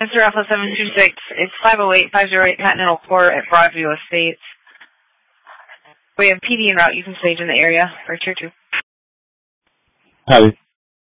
Mr. Alpha 726, it's 508-508 Continental Court at Broadview Estates. We have PD en route. You can stage in the area for Tier 2. Howdy.